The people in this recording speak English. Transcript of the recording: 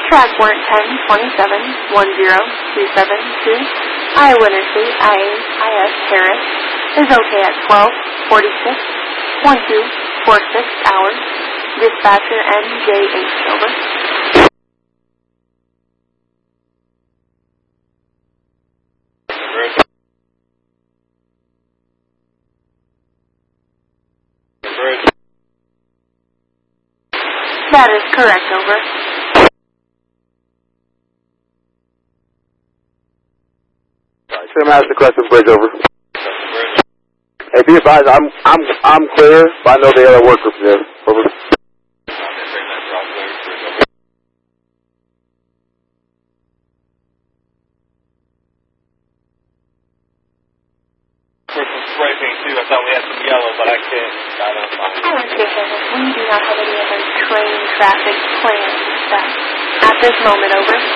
Track warrant 1027-10272, Iowa Interstate IAIS Harris is okay at 12:46, 12:46 hours. Dispatcher NJH, over. That is correct, over. Sam has the Crescent Bridge, over. Hey, be advised, I'm clear, but I know the other worker from there. Over. Spray paint too. I thought we had some yellow, but I can't. We do not have any other train traffic plans at this moment, over.